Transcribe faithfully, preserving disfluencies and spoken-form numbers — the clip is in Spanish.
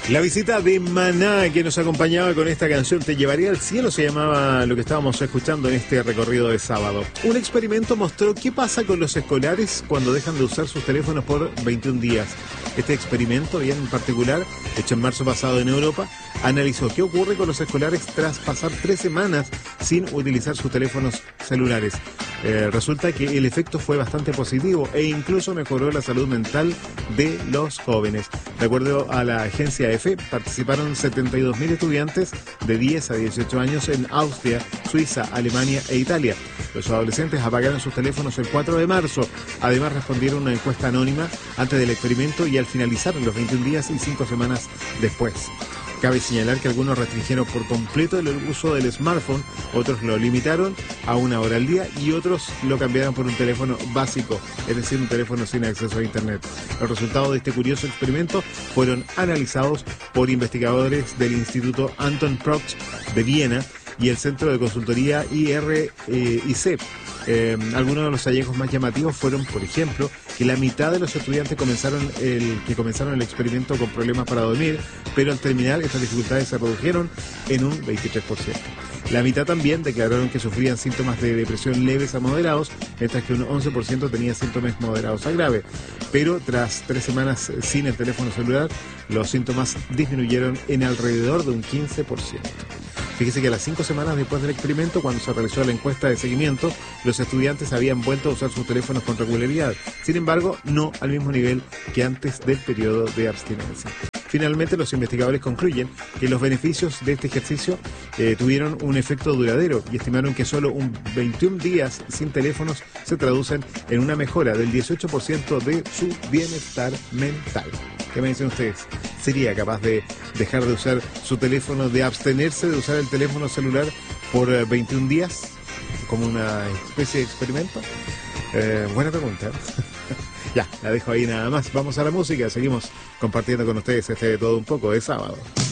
La visita de Maná, que nos acompañaba con esta canción Te llevaré al cielo, se llamaba lo que estábamos escuchando en este recorrido de sábado. Un experimento mostró qué pasa con los escolares cuando dejan de usar sus teléfonos por veintiún días. Este experimento, bien en particular, hecho en marzo pasado en Europa, analizó qué ocurre con los escolares tras pasar tres semanas sin utilizar sus teléfonos celulares. Eh, resulta que el efecto fue bastante positivo e incluso mejoró la salud mental de los jóvenes. De acuerdo a la agencia EFE, participaron setenta y dos mil estudiantes de diez a dieciocho años en Austria, Suiza, Alemania e Italia. Los adolescentes apagaron sus teléfonos el cuatro de marzo. Además, respondieron una encuesta anónima antes del experimento y al finalizar los veintiún días y cinco semanas después. Cabe señalar que algunos restringieron por completo el uso del smartphone, otros lo limitaron a una hora al día y otros lo cambiaron por un teléfono básico, es decir, un teléfono sin acceso a internet. Los resultados de este curioso experimento fueron analizados por investigadores del Instituto Anton Procht de Viena y el Centro de Consultoría I R I C. Eh, algunos de los hallazgos más llamativos fueron, por ejemplo, que la mitad de los estudiantes comenzaron el, que comenzaron el experimento con problemas para dormir, pero al terminar estas dificultades se redujeron en un veintitrés por ciento. La mitad también declararon que sufrían síntomas de depresión leves a moderados, mientras que un once por ciento tenía síntomas moderados a graves. Pero tras tres semanas sin el teléfono celular, los síntomas disminuyeron en alrededor de un quince por ciento. Fíjese que a las cinco semanas después del experimento, cuando se realizó la encuesta de seguimiento, los estudiantes habían vuelto a usar sus teléfonos con regularidad. Sin embargo, no al mismo nivel que antes del periodo de abstinencia. Finalmente, los investigadores concluyen que los beneficios de este ejercicio eh, tuvieron un efecto duradero y estimaron que solo un veintiún días sin teléfonos se traducen en una mejora del dieciocho por ciento de su bienestar mental. ¿Qué me dicen ustedes? ¿Sería capaz de dejar de usar su teléfono, de abstenerse de usar el teléfono celular por veintiún días como una especie de experimento? Eh, buena pregunta. Ya, la dejo ahí nada más. Vamos a la música, seguimos compartiendo con ustedes este de todo un poco de sábado.